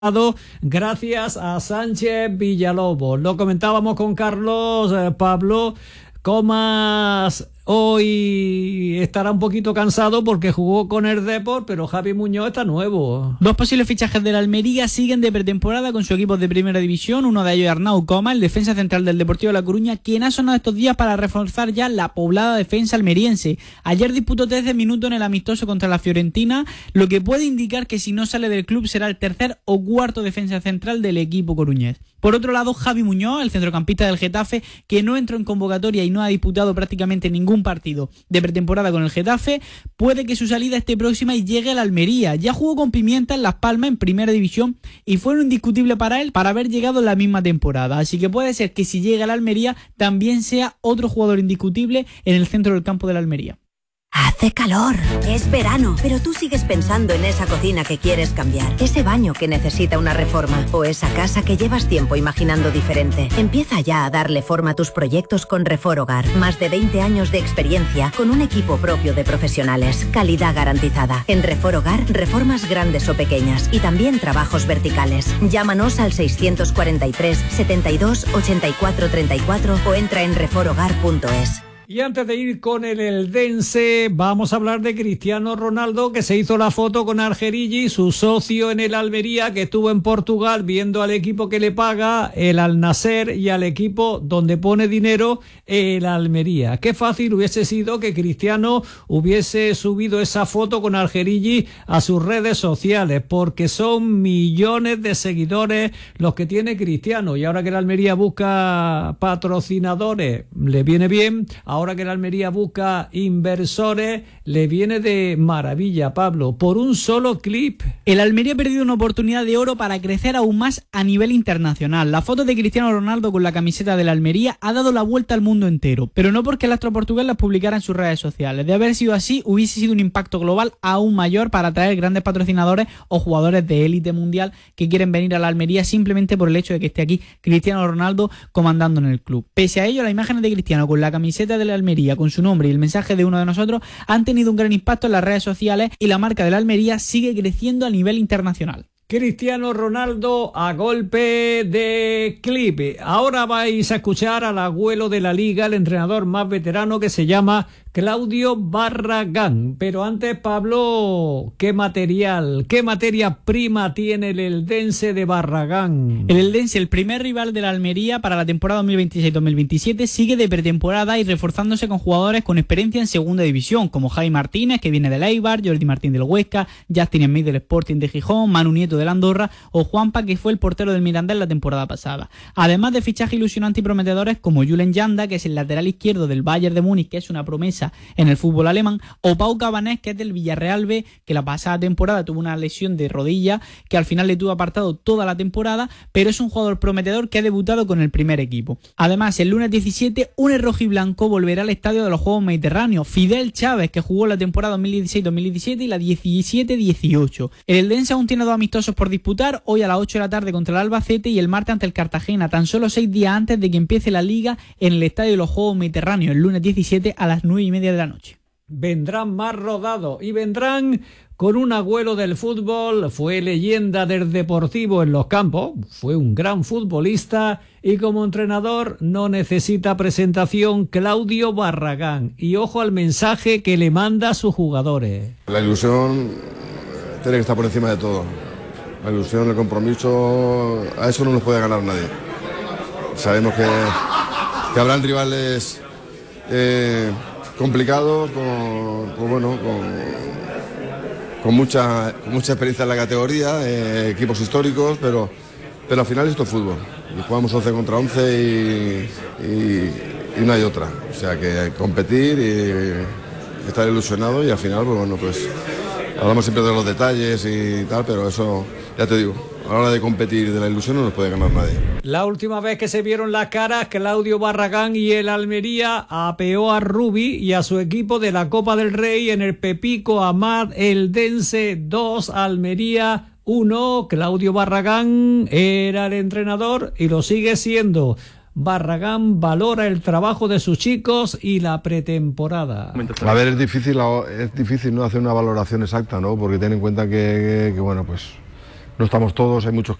gracias a Sánchez Villalobos. Lo comentábamos con Carlos, Pablo Comas hoy estará un poquito cansado porque jugó con el Depor, pero Javi Muñoz está nuevo. Dos posibles fichajes de la Almería siguen de pretemporada con su equipo de primera división. Uno de ellos es Arnau Comas, el defensa central del Deportivo de La Coruña, quien ha sonado estos días para reforzar ya la poblada defensa almeriense. Ayer disputó 13 minutos en el amistoso contra la Fiorentina, lo que puede indicar que si no sale del club será el tercer o cuarto defensa central del equipo coruñés. Por otro lado, Javi Muñoz, el centrocampista del Getafe, que no entró en convocatoria y no ha disputado prácticamente ningún partido de pretemporada con el Getafe, puede que su salida esté próxima y llegue a la Almería. Ya jugó con Pimienta en Las Palmas en primera división y fue un indiscutible para él para haber llegado en la misma temporada, así que puede ser que si llega a la Almería también sea otro jugador indiscutible en el centro del campo de la Almería. Hace calor, es verano, pero tú sigues pensando en esa cocina que quieres cambiar, ese baño que necesita una reforma o esa casa que llevas tiempo imaginando diferente. Empieza ya a darle forma a tus proyectos con Reforhogar. Más de 20 años de experiencia con un equipo propio de profesionales. Calidad garantizada. En Reforhogar, reformas grandes o pequeñas y también trabajos verticales. Llámanos al 643 72 84 34 o entra en reforhogar.es. Y antes de ir con el eldense, vamos a hablar de Cristiano Ronaldo, que se hizo la foto con Argerigi, su socio en el Almería, que estuvo en Portugal viendo al equipo que le paga, el Al Nassr, y al equipo donde pone dinero, el Almería. Qué fácil hubiese sido que Cristiano hubiese subido esa foto con Argerigi a sus redes sociales, porque son millones de seguidores los que tiene Cristiano, y ahora que el Almería busca patrocinadores, le viene bien. Ahora que la Almería busca inversores, le viene de maravilla, Pablo, por un solo clip. El Almería ha perdido una oportunidad de oro para crecer aún más a nivel internacional. La foto de Cristiano Ronaldo con la camiseta de la Almería ha dado la vuelta al mundo entero, pero no porque el astro portugués las publicara en sus redes sociales. De haber sido así, hubiese sido un impacto global aún mayor para atraer grandes patrocinadores o jugadores de élite mundial que quieren venir a la Almería simplemente por el hecho de que esté aquí Cristiano Ronaldo comandando en el club. Pese a ello, las imágenes de Cristiano con la camiseta de la Almería, con su nombre y el mensaje de uno de nosotros, han tenido un gran impacto en las redes sociales y la marca de la Almería sigue creciendo a nivel internacional. Cristiano Ronaldo a golpe de clip. Ahora vais a escuchar al abuelo de la liga, el entrenador más veterano, que se llama Claudio Barragán. Pero antes, Pablo, ¿qué materia prima tiene el eldense de Barragán? El eldense, el primer rival de la Almería para la temporada 2026-2027, sigue de pretemporada y reforzándose con jugadores con experiencia en segunda división, como Javi Martínez, que viene del Eibar, Jordi Martín del Huesca, Justin Smith del Sporting de Gijón, Manu Nieto del Andorra o Juanpa, que fue el portero del Mirandés la temporada pasada. Además de fichajes ilusionantes y prometedores como Julen Yanda, que es el lateral izquierdo del Bayern de Múnich, que es una promesa en el fútbol alemán, o Pau Cabanés, que es del Villarreal B, que la pasada temporada tuvo una lesión de rodilla que al final le tuvo apartado toda la temporada, pero es un jugador prometedor que ha debutado con el primer equipo. Además, el lunes 17, un rojiblanco volverá al estadio de los Juegos Mediterráneos, Fidel Chávez, que jugó la temporada 2016-2017 y la 17-18. El eldense aún tiene dos amistosos por disputar, hoy a las 8 de la tarde contra el Albacete y el martes ante el Cartagena, tan solo 6 días antes de que empiece la liga en el estadio de los Juegos Mediterráneos, el lunes 17 a las 9:30 de la noche. Vendrán más rodados y vendrán con un abuelo del fútbol, fue leyenda del Deportivo en los campos, fue un gran futbolista y como entrenador no necesita presentación, Claudio Barragán. Y ojo al mensaje que le manda a sus jugadores. La ilusión tiene que estar por encima de todo. La ilusión, el compromiso, a eso no nos puede ganar nadie. Sabemos que habrán rivales complicados, con mucha experiencia en la categoría, equipos históricos, pero al final esto es fútbol. Y jugamos 11 contra 11 y no hay otra. O sea que competir y estar ilusionado y al final, pues hablamos siempre de los detalles y tal, pero eso, ya te digo, a la hora de competir de la ilusión no nos puede ganar nadie. La última vez que se vieron las caras, Claudio Barragán y el Almería apeó a Rubi y a su equipo de la Copa del Rey en el Pepico Amat Eldense 2, Almería 1. Claudio Barragán era el entrenador y lo sigue siendo. Barragán valora el trabajo de sus chicos y la pretemporada. A ver, es difícil no hacer una valoración exacta, ¿no? Porque ten en cuenta que bueno, pues no estamos todos, hay muchos